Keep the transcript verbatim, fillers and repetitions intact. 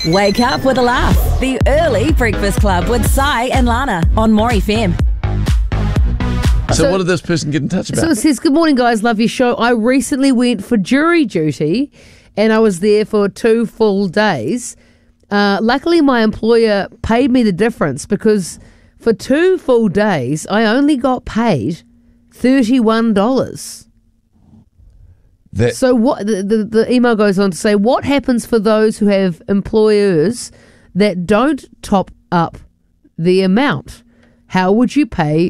Wake up with a laugh. The Early Breakfast Club with Sai and Lana on More F M. So, So- what did this person get in touch about? So it says, good morning, guys. Love your show. I recently went for jury duty and I was there for two full days. Uh, luckily, my employer paid me the difference because for two full days, I only got paid thirty-one dollars. That- So what the, the, the email goes on to say, what happens for those who have employers that don't top up the amount? How would you pay